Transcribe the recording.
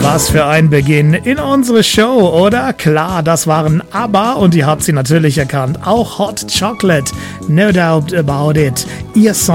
Was für ein Beginn in unsere Show, oder? Klar, das waren ABBA und ihr habt sie natürlich erkannt. Auch Hot Chocolate, no doubt about it. Ihr Song